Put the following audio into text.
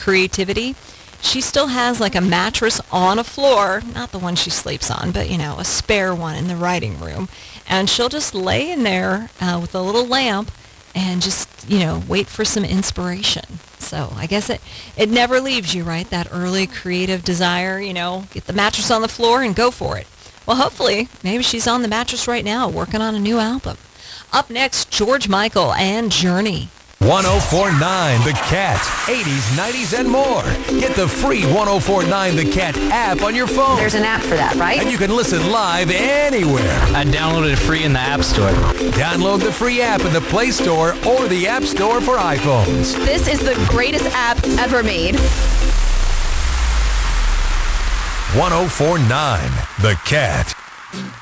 creativity. She still has like a mattress on a floor, not the one she sleeps on, but, a spare one in the writing room. And she'll just lay in there with a little lamp and just, wait for some inspiration. So I guess it never leaves you, right? That early creative desire, get the mattress on the floor and go for it. Well, hopefully, maybe she's on the mattress right now working on a new album. Up next, George Michael and Journey. 104.9 The Cat, 80s, 90s, and more. Get the free 104.9 The Cat app on your phone. There's an app for that, right? And you can listen live anywhere. I downloaded it free in the App Store. Download the free app in the Play Store or the App Store for iPhones. This is the greatest app ever made. 104.9 The Cat.